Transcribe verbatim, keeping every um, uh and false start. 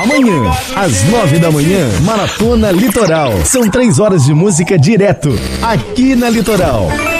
Amanhã, às nove da manhã, Maratona Litoral. São três horas de música direto, aqui na Litoral.